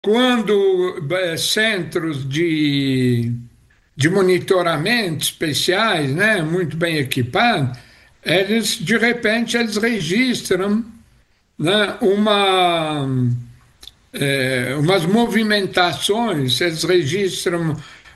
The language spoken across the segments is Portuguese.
quando centros de monitoramento especiais, né, muito bem equipados, eles de repente eles registram, né, umas movimentações, eles registram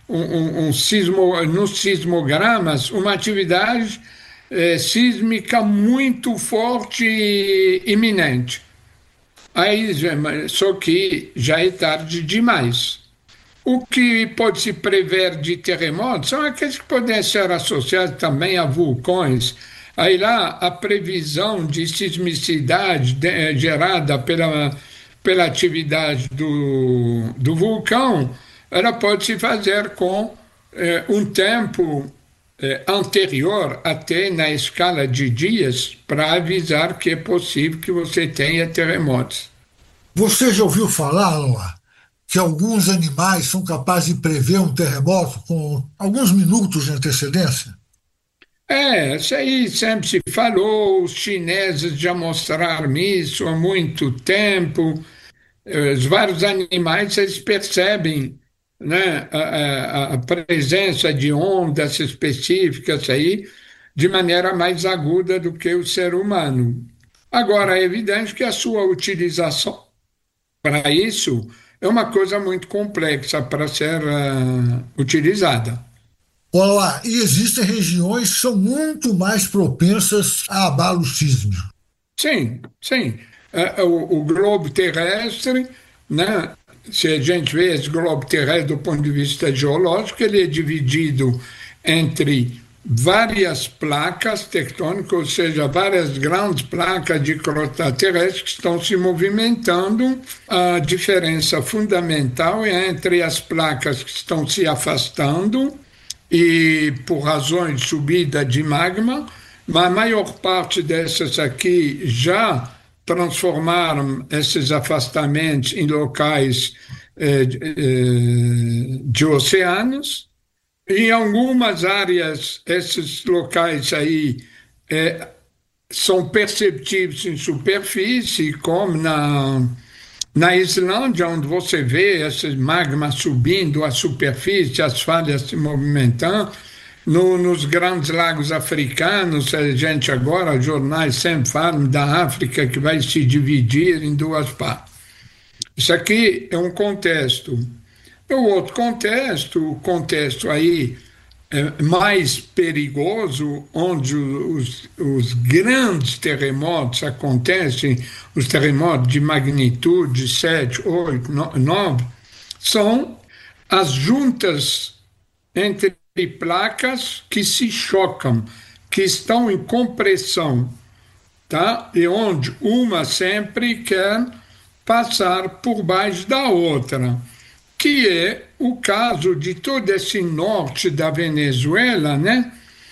nos sismogramas uma atividade sísmica muito forte e iminente. Aí, só que já é tarde demais. O que pode se prever de terremotos são aqueles que podem ser associados também a vulcões. Aí lá a previsão de sismicidade gerada pela atividade do vulcão, ela pode se fazer com um tempo anterior, até na escala de dias, para avisar que é possível que você tenha terremotos. Você já ouviu falar, Noah, que alguns animais são capazes de prever um terremoto com alguns minutos de antecedência? Isso aí sempre se falou, os chineses já mostraram isso há muito tempo. Os vários animais, eles percebem, né, a presença de ondas específicas aí de maneira mais aguda do que o ser humano. Agora, é evidente que a sua utilização para isso é uma coisa muito complexa para ser utilizada. Olá, e existem regiões que são muito mais propensas a abalos sísmicos. Sim, sim. O globo terrestre, né? Se a gente vê esse globo terrestre do ponto de vista geológico, ele é dividido entre várias placas tectônicas, ou seja, várias grandes placas de crota terrestre que estão se movimentando. A diferença fundamental é entre as placas que estão se afastando e por razões de subida de magma, mas a maior parte dessas aqui já transformaram esses afastamentos em locais de oceanos. Em algumas áreas, esses locais aí são perceptíveis em superfície, como na Islândia, onde você vê esse magma subindo à superfície, as falhas se movimentando. Nos grandes lagos africanos, a gente agora, os jornais sempre falam da África que vai se dividir em duas partes. Isso aqui é um contexto. O outro contexto, o contexto aí mais perigoso, onde os grandes terremotos acontecem, os terremotos de magnitude 7, 8, 9, são as juntas entre placas que se chocam, que estão em compressão, tá? E onde uma sempre quer passar por baixo da outra, que é o caso de todo esse norte da Venezuela, né?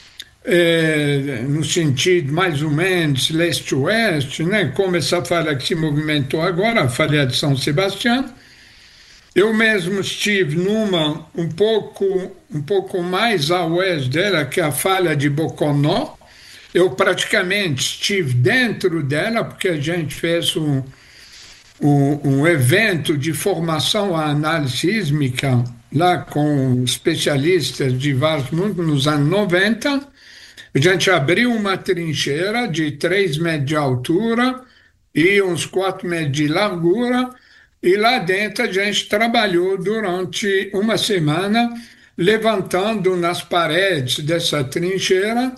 No sentido mais ou menos leste-oeste, né? Como essa falha que se movimentou agora, a falha de São Sebastião. Eu mesmo estive numa um pouco mais a oeste dela, que é a falha de Boconó. Eu praticamente estive dentro dela, porque a gente fez um evento de formação à análise sísmica, lá com especialistas de vários mundos, nos anos 90. A gente abriu uma trincheira de 3 metros de altura e uns 4 metros de largura, e lá dentro a gente trabalhou durante uma semana, levantando nas paredes dessa trincheira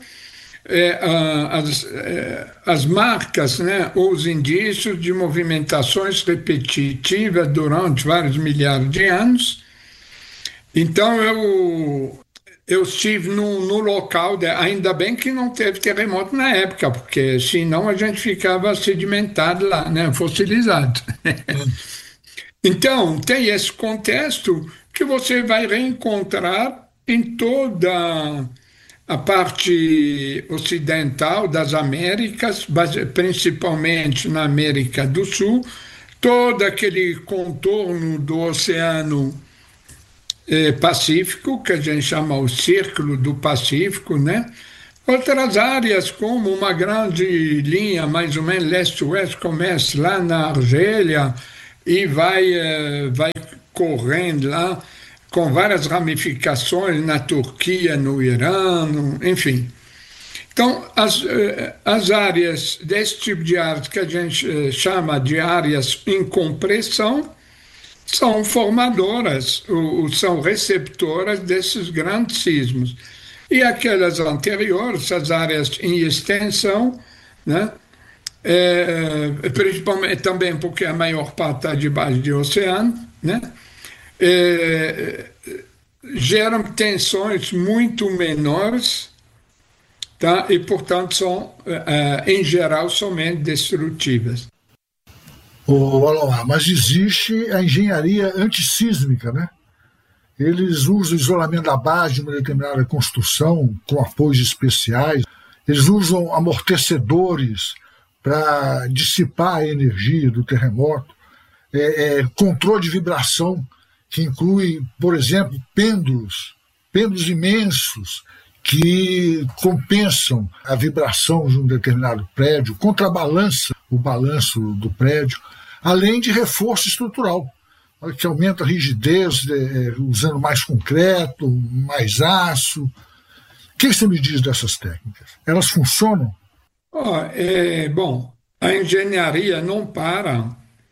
as marcas, né, os indícios de movimentações repetitivas durante vários milhares de anos. Então eu estive no local, ainda bem que não teve terremoto na época, porque senão a gente ficava sedimentado lá, né, fossilizado. Então, tem esse contexto que você vai reencontrar em toda a parte ocidental das Américas, principalmente na América do Sul, todo aquele contorno do Oceano Pacífico, que a gente chama o Círculo do Pacífico, né? Outras áreas, como uma grande linha, mais ou menos leste-oeste, começa lá na Argélia, e vai correndo lá com várias ramificações na Turquia, no Irã, enfim. Então, as áreas desse tipo de áreas que a gente chama de áreas em compressão são formadoras, são receptoras desses grandes sismos. E aquelas anteriores, as áreas em extensão, né, principalmente também porque a maior parte está debaixo de oceano, né, geram tensões muito menores, tá? E, portanto, são, em geral, somente destrutivas. Mas existe a engenharia antissísmica, né? Eles usam o isolamento da base de uma determinada construção com apoios especiais, eles usam amortecedores para dissipar a energia do terremoto, controle de vibração, que inclui, por exemplo, pêndulos imensos que compensam a vibração de um determinado prédio, contrabalança o balanço do prédio, além de reforço estrutural, que aumenta a rigidez, usando mais concreto, mais aço. O que você me diz dessas técnicas? Elas funcionam? Bom, a engenharia não para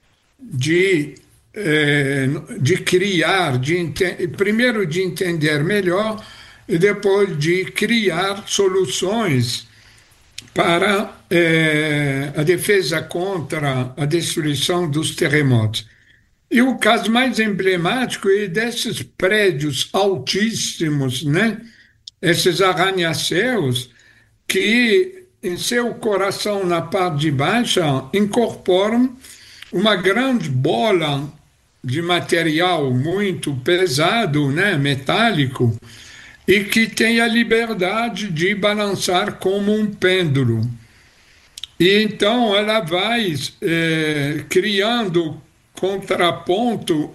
de criar, primeiro de entender melhor e depois de criar soluções para a defesa contra a destruição dos terremotos. E o caso mais emblemático é desses prédios altíssimos, né? Esses arranha-céus que, em seu coração, na parte de baixo, incorporam uma grande bola de material muito pesado, né? Metálico, e que tem a liberdade de balançar como um pêndulo. E então ela vai criando contraponto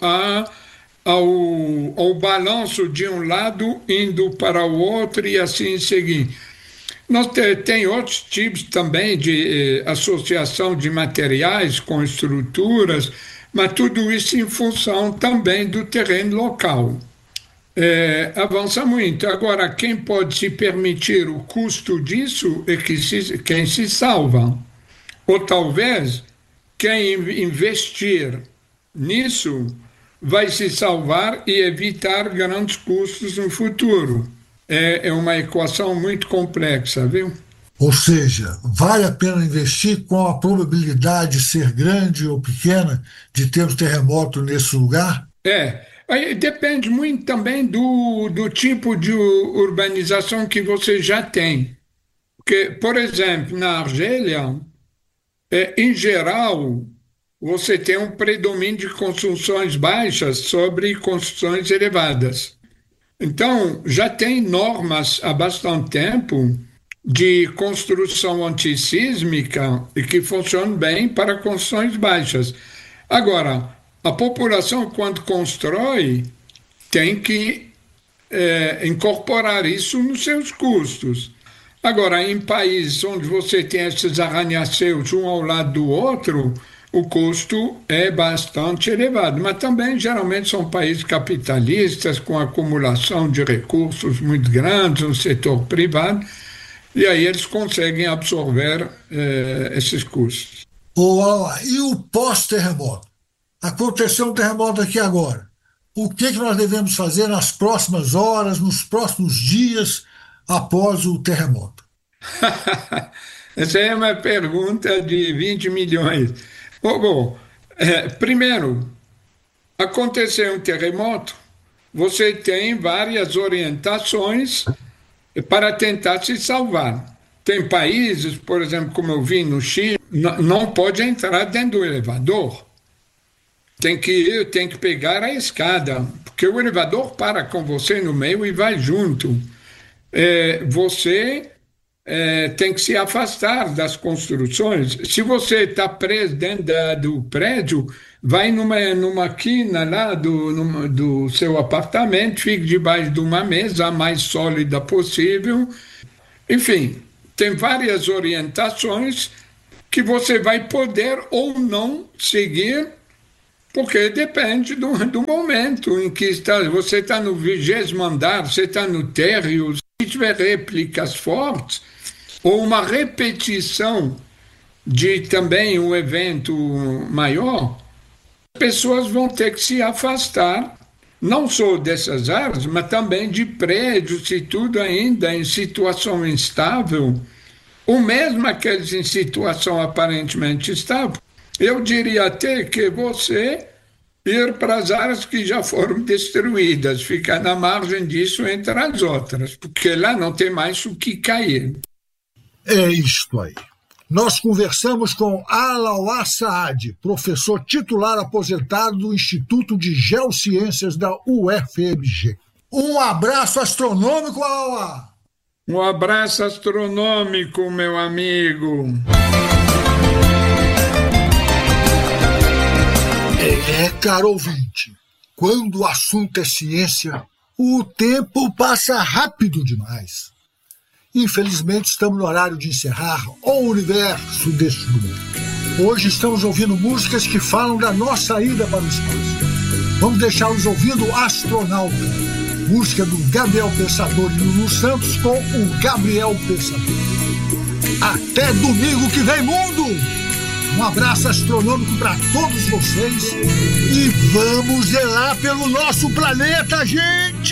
ao balanço de um lado, indo para o outro e assim seguir. Tem outros tipos também de associação de materiais com estruturas, mas tudo isso em função também do terreno local. Avança muito. Agora, quem pode se permitir o custo disso é quem se salva. Ou talvez quem investir nisso vai se salvar e evitar grandes custos no futuro. É uma equação muito complexa, viu? Ou seja, vale a pena investir com a probabilidade de ser grande ou pequena de ter um terremoto nesse lugar? Aí depende muito também do tipo de urbanização que você já tem. Porque, por exemplo, na Argélia, em geral, você tem um predomínio de construções baixas sobre construções elevadas. Então, já tem normas há bastante tempo de construção antissísmica e que funcionam bem para construções baixas. Agora, a população, quando constrói, tem que incorporar isso nos seus custos. Agora, em países onde você tem esses arranha-céus um ao lado do outro, o custo é bastante elevado. Mas também, geralmente, são países capitalistas, com acumulação de recursos muito grandes no setor privado, e aí eles conseguem absorver esses custos. E o pós-terremoto? Aconteceu um terremoto aqui agora. O que nós devemos fazer nas próximas horas, nos próximos dias após o terremoto? Essa é uma pergunta de 20 milhões. Primeiro, aconteceu um terremoto, você tem várias orientações para tentar se salvar. Tem países, por exemplo, como eu vi no Chile, não pode entrar dentro do elevador. Tem que pegar a escada, porque o elevador para com você no meio e vai junto. Você tem que se afastar das construções. Se você está preso dentro do prédio, vai numa quina lá do seu apartamento, fique debaixo de uma mesa a mais sólida possível. Enfim, tem várias orientações que você vai poder ou não seguir Porque depende do momento em que está. Você está no 20º andar, você está no térreo, se tiver réplicas fortes, ou uma repetição de também um evento maior, as pessoas vão ter que se afastar, não só dessas áreas, mas também de prédios e tudo ainda em situação instável, ou mesmo aqueles em situação aparentemente estável. Eu diria até que você ir para as áreas que já foram destruídas, ficar na margem disso entre as outras, porque lá não tem mais o que cair. É isto aí. Nós conversamos com Alauá Saad, professor titular aposentado do Instituto de Geociências da UFMG. Um abraço astronômico, Alauá! Um abraço astronômico, meu amigo. Caro ouvinte, quando o assunto é ciência, o tempo passa rápido demais. Infelizmente, estamos no horário de encerrar o universo deste mundo. Hoje estamos ouvindo músicas que falam da nossa ida para o espaço. Vamos deixá-los ouvindo Astronauta, música do Gabriel Pensador e Lulu Santos com o Gabriel Pensador. Até domingo que vem, mundo! Um abraço astronômico para todos vocês e vamos zelar pelo nosso planeta, gente!